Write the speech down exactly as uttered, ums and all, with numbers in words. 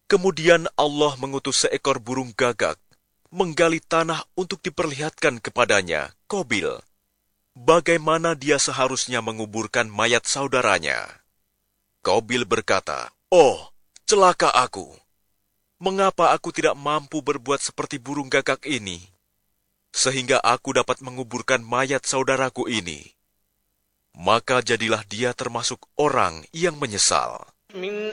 Kemudian Allah mengutus seekor burung gagak, menggali tanah untuk diperlihatkan kepadanya, Qabil, bagaimana dia seharusnya menguburkan mayat saudaranya. Qabil berkata, "Oh, celaka aku! Mengapa aku tidak mampu berbuat seperti burung gagak ini, sehingga aku dapat menguburkan mayat saudaraku ini?" Maka jadilah dia termasuk orang yang menyesal.